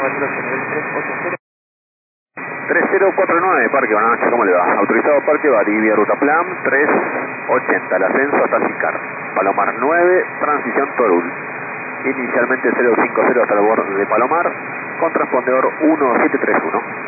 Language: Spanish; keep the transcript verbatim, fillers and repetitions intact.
tres cero cuatro nueve, Parque, buenas noches, ¿cómo le va? Autorizado Parque, Valdivia, Ruta Plan, tres ochenta, el ascenso hasta Sicar. Palomar nueve, transición Torul. Inicialmente cero cincuenta hasta el borde de Palomar, con transpondedor uno siete tres uno.